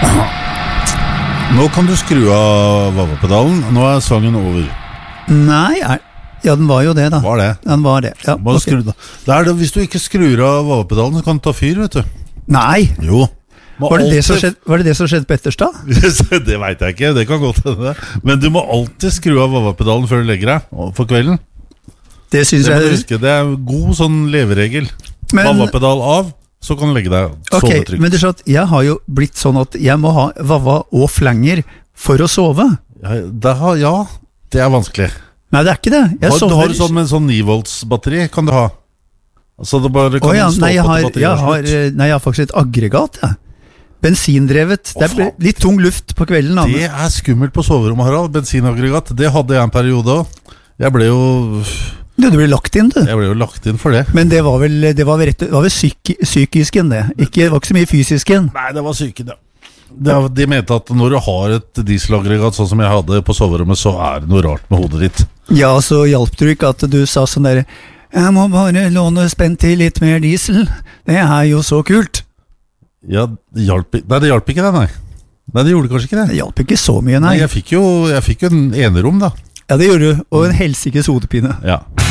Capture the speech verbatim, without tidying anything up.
Nå kan du skru av Vava-pedalen. Nå er sangen over. Nei, er, ja, den var jo det da. Var det? Den var det, ja. Bare Okay. skru da. Det er det, hvis du ikke skrur av Vava-pedalen, så kan du ta fyr, vet du. Nei, Jo. Må var det det, alltid- som skjedde, var det det som skjedde på Etterstad? Det vet jeg ikke, det kan godt hende. Men du må alltid skru av Vava-pedalen før du legger deg for kvelden. Det synes Det må du jeg... huske, det er en god sånn leveregel. Men- Vava-pedal av, så kan du legge deg Ok, sove trygt. men det er sånn at jeg har jo blitt sånn at jeg må ha vava og flanger for å sove. Ja, det har, ja, det er vanskelig. Nei, det er ikke det. Jeg Har, sover... har du sånn med en sånn ni volts batteri, kan du ha? Altså det bare kan Å ja, stå nei, jeg på har, til batteriet jeg er har, slutt. nei, jeg har faktisk et aggregat, ja. Bensindrevet. Det er faen. litt tung luft på kvelden. Da. Det er skummelt på soverommet, Harald. Bensinaggregat, det hadde jeg en periode også. Jeg ble jo Du, du ble lagt inn, du. Jeg ble jo lagt inn for det. Men det var vel, det var vel, rett, det var vel psyk, psykisken, det. Ikke, det var ikke så mye fysisken. Nei, det var syken, ja. Det, de mente at når du har et dieselaggregat sånn som jeg hadde på soverommet, så er det noe rart med hodet ditt. Ja, så hjalp det ikke at du sa sånn der jeg må bare låne spent til litt mer diesel. Det er jo så kult. Ja, det hjalp, nei, det hjalp ikke det, nei. Nei, det gjorde kanskje ikke det. Det hjalp ikke så mye, Nei, nei. jeg fikk jo, jeg fikk jo en enerom da. Ja, det gjorde du. Og en helsikes hodepine. Ja.